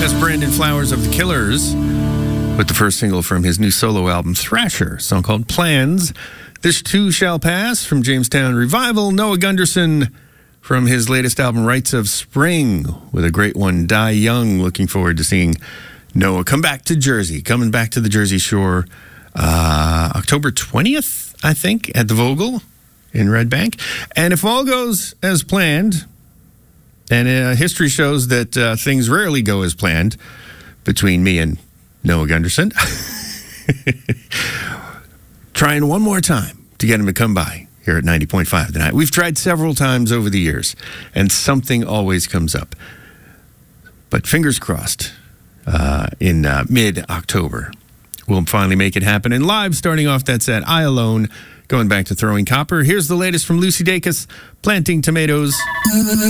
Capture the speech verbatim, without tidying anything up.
That's Brandon Flowers of The Killers with the first single from his new solo album, Thrasher, a song called Plans. This Too Shall Pass from Jamestown Revival. Noah Gunderson from his latest album, Rites of Spring, with a great one, Die Young. Looking forward to seeing Noah come back to Jersey, coming back to the Jersey Shore uh, October twentieth, I think, at the Vogel in Red Bank. And if all goes as planned, and uh, history shows that uh, things rarely go as planned between me and Noah Gunderson, trying one more time to get him to come by here at ninety point five tonight. We've tried several times over the years, and something always comes up. But fingers crossed, uh, in uh, mid-October, we'll finally make it happen. And live, starting off that set, I Alone, going back to Throwing Copper. Here's the latest from Lucy Dacus, Planting Tomatoes.